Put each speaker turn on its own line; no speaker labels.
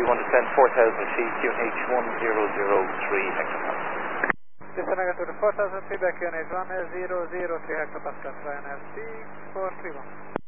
descend 4,000 feet, QNH 1003 hectopascal.
Descend again to the 4,000 feet, back QNH 1003 hectopascal, Ryanair C431.